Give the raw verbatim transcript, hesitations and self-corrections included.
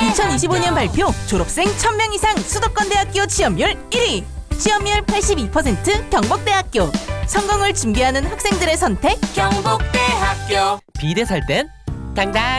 이천이십오 년 발표 졸업생 천 명 이상 수도권대학교 취업률 일 위. 취업률 팔십이 퍼센트 경북대학교. 성공을 준비하는 학생들의 선택 경북대학교. 비대 살 땐 당당